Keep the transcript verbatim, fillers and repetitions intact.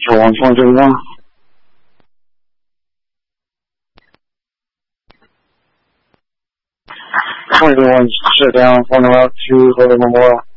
twenty-one, twenty thirty-one. twenty thirty-one, shut down, one route to Hotel Memorial.